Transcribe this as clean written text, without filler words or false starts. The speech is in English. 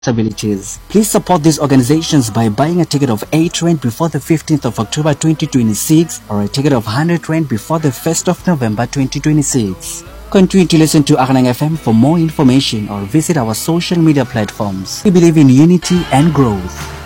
abilities. Please support these organizations by buying a ticket of 8 Rand before the 15th of October 2026 or a ticket of 100 Rand before the 1st of November 2026. Continue to listen to Aghnang FM for more information or visit our social media platforms. We believe in unity and growth.